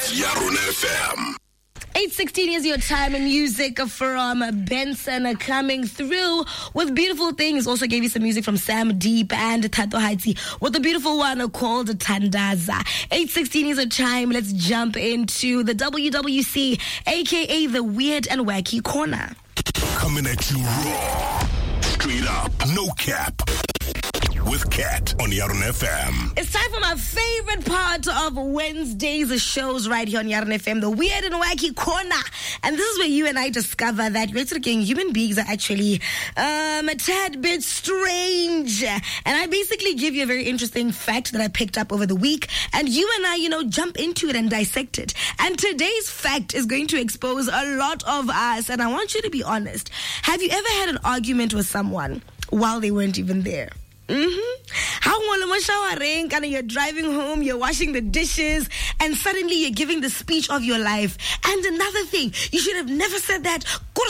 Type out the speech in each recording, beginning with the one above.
Yaruna FM. 8:16 is your time in music from Benson coming through with beautiful things. Also gave you some music from Sam Deep and Tato Haiti with a beautiful one called Tandaza. 8:16 is a time. Let's jump into the WWC, aka the Weird and Wacky Corner. Coming at you raw, straight up, no cap. With Kat on Yarn FM. It's time for my favorite part of Wednesday's shows right here on Yarn FM, the Weird and Wacky Corner. And this is where you and I discover that human beings are actually a tad bit strange. And I basically give you a very interesting fact that I picked up over the week, and you and I, jump into it and dissect it. And today's fact is going to expose a lot of us, and I want you to be honest. Have you ever had an argument with someone while they weren't even there? How showering, and you're driving home, you're washing the dishes, and suddenly you're giving the speech of your life. And another thing, you should have never said that.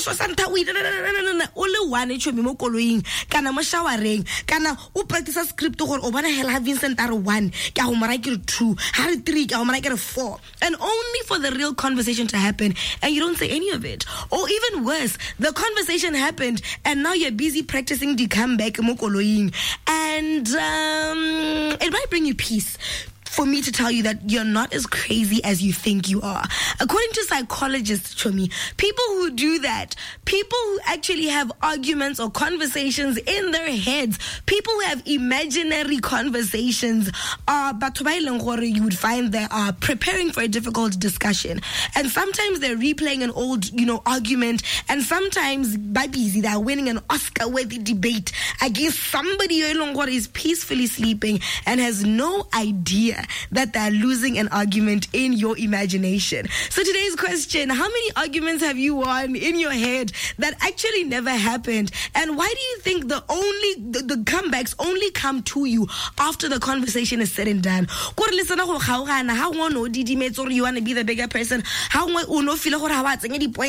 Only one kana mo showering, kana o practice script gore o bona hela Vincent are 1, ka go mara ke 2, ha 3, ka go mara ke 4. And only for the real conversation to happen, and you don't say any of it. Or even worse, the conversation happened and now you're busy practicing the comeback mo koloing. And it might bring you peace for me to tell you that you're not as crazy as you think you are. According to psychologists, Chomi, people who do that, people who actually have arguments or conversations in their heads, people who have imaginary conversations, are you would find they are preparing for a difficult discussion. And sometimes they're replaying an old, argument, and sometimes by busy they're winning an Oscar-worthy debate against somebody who is peacefully sleeping and has no idea that they're losing an argument in your imagination. So today's question, how many arguments have you won in your head that actually never happened? And why do you think the comebacks only come to you after the conversation is said and done? How you want to be the bigger person? How you feel how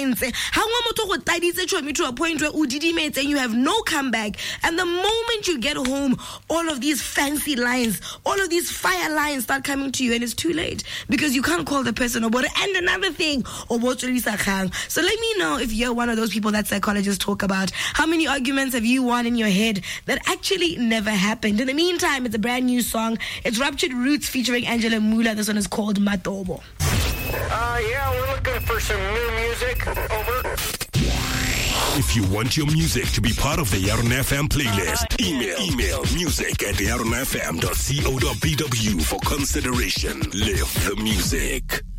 to a point where and you have no comeback, and the moment you get home, all of these fancy lines, all of these fire lines start coming to you, and it's too late because you can't call the person about it. And another thing, so let me know if you're one of those people that psychologists talk about. How many arguments have you won in your head that actually never happened? In the meantime, it's a brand new song. It's Ruptured Roots featuring Angela Mula. This one is called Matobo. Yeah, we're looking for some new music. Over. If you want your music to be part of the Yarn FM playlist, email music@yarnfm.co.bw for consideration. Live the music.